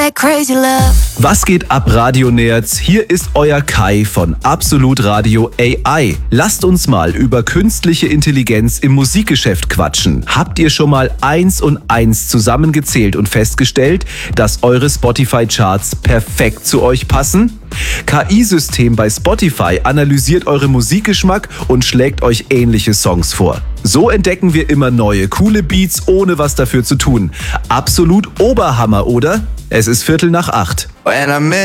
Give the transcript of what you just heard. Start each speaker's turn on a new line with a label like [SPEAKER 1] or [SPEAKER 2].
[SPEAKER 1] that crazy love.
[SPEAKER 2] Was geht ab, Radio-Nerds? Hier ist euer Kai von Absolut Radio AI. Lasst uns mal über künstliche Intelligenz im Musikgeschäft quatschen. Habt ihr schon mal 1 und 1 zusammengezählt und festgestellt, dass eure Spotify-Charts perfekt zu euch passen? KI-System bei Spotify analysiert euren Musikgeschmack und schlägt euch ähnliche Songs vor. So entdecken wir immer neue, coole Beats, ohne was dafür zu tun. Absolut Oberhammer, oder? Es ist 7:45.